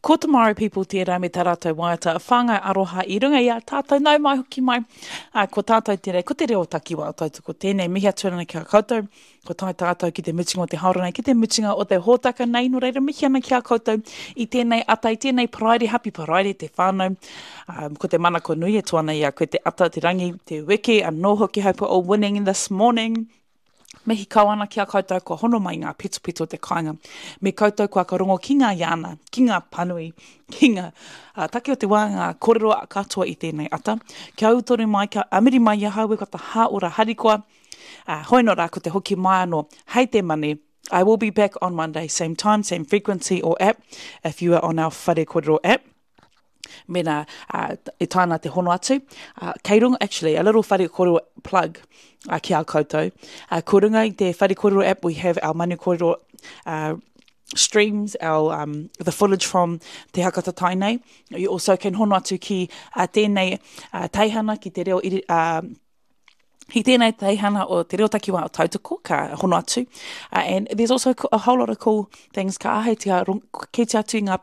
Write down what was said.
Ko te Māori people tērā me tā rātou waiata, whāngai aroha I runga ia tātou nau mai hoki mai. Ko tātou tere, ko te reo takiwa o tātou, ko tēnei mihi aturana ki a koutou, ko tai tātou ki te mutinga o te haurangai, ki te mutinga o te hōtaka nei, no reira mihi ana ki a koutou, I tēnei ata, I tēnei paraire, happy paraire, te whānau, ko te manako nui e tuana ia, ko te ata, te rangi, te wiki, and no hoki hope all winning this morning. Mihi kauana ki a koutou, ko hono mai ngā pito o te kāinga. Me koutou kua ka rongo ki ngā iana, ki ngā panui, ki ngā take o te wā, ngā kōrero a katoa I tēnei ata. Kia autori mai, kia amiri mai ia haue ka ta haora harikoa. Hoi no rā ko te hoki mai anō, hei te mani. I will be back on Monday, same time, same frequency or app, if you are on our Whare Kōrero app. Mena, e tāna te hono atu. Kei runga, actually, a little Whare Kōrero plug ki a koutou. Ko runga I te Whare Kōrero app, we have our Manu Kōrero streams, our the footage from Te Hakata Tainei. You also can hono atu ki tēnei teihana ki te reo Hi tēnei teihana o te reo takiwa o tautoko, ka hono atu. And there's also a whole lot of cool things ka ahe tia, ki te atu ngā